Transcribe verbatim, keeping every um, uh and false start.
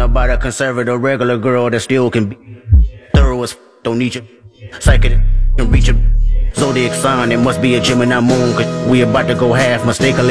about a conservative regular girl that still can be thorough as f- don't need you. Psychic can reach a zodiac sign. It must be a Gemini moon, cause we about to go half mistakenly.